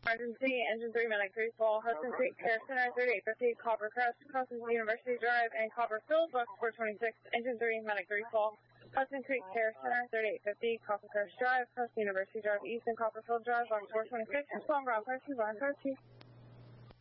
Emergency, Engine 3, Medic 3 Fall, Hudson Creek Care Center, 3850, Copper Crest, Crossing University Drive, and Copper Field, Box 426, Engine 3, Medic 3 Fall, Hudson Creek Care Center, 3850, Copper Crest Drive, Crossing University Drive, East and Copperfield Drive, Box 426, Long Ground, Person, Bar 13.